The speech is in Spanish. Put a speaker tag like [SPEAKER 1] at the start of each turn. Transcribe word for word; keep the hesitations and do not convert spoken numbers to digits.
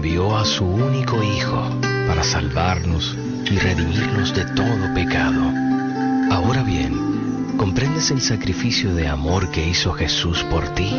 [SPEAKER 1] envió a su único Hijo para salvarnos y redimirnos de todo pecado. Ahora bien, ¿comprendes el sacrificio de amor que hizo Jesús por ti?